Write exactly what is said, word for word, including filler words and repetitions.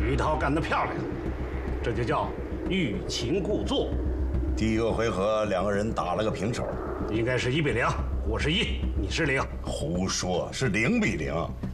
这一套干得漂亮，这就叫欲擒故纵。 第一个回合两个人打了个平手， 应该是一比零，我是一，你是零。 胡说，是零比零。